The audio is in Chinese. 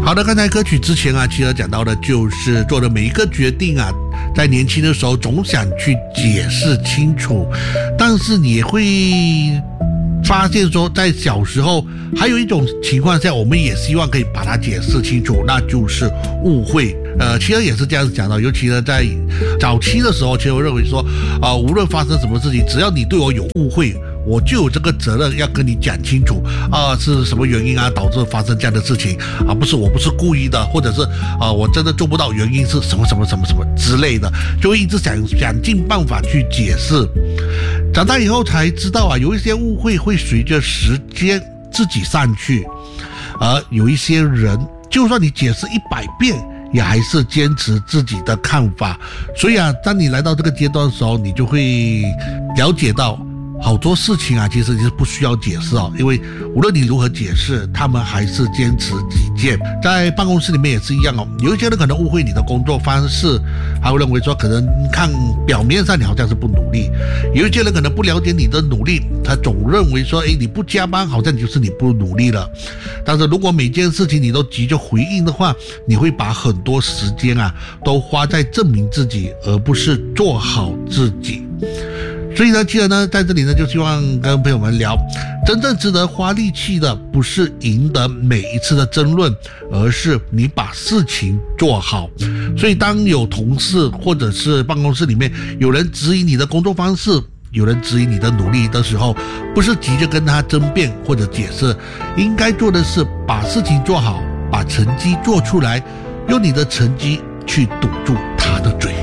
好的，刚才歌曲之前啊，其实讲到的就是做的每一个决定啊，在年轻的时候总想去解释清楚，但是你会发现说，在小时候还有一种情况下，我们也希望可以把它解释清楚，那就是误会。其实也是这样子讲到，尤其呢在早期的时候，其实我认为说，无论发生什么事情，只要你对我有误会，我就有这个责任要跟你讲清楚是什么原因啊导致发生这样的事情啊，我不是故意的，或者是我真的做不到，原因是什么什么什么什么之类的，就会一直想尽办法去解释。长大以后才知道啊，有一些误会会随着时间自己散去，而有一些人，就算你解释100遍，也还是坚持自己的看法。所以啊，当你来到这个阶段的时候，你就会了解到好多事情啊，其实你是不需要解释哦，因为无论你如何解释，他们还是坚持己见。在办公室里面也是一样哦，有一些人可能误会你的工作方式，他会认为说可能看表面上你好像是不努力，有一些人可能不了解你的努力，他总认为说你不加班好像就是你不努力了。但是如果每件事情你都急着回应的话，你会把很多时间啊都花在证明自己，而不是做好自己。所以呢，其实呢，在这里呢，就希望跟朋友们聊，真正值得花力气的，不是赢得每一次的争论，而是你把事情做好。所以当有同事或者是办公室里面有人质疑你的工作方式，有人质疑你的努力的时候，不是急着跟他争辩或者解释，应该做的是把事情做好，把成绩做出来，用你的成绩去赌注。